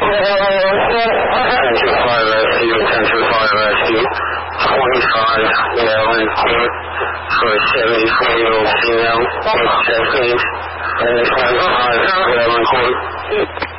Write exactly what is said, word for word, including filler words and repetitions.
ten to fire rescue, ten to fire rescue, twenty-five male and court for a seventy-four-year-old female with chest pain, and twenty-five male and court.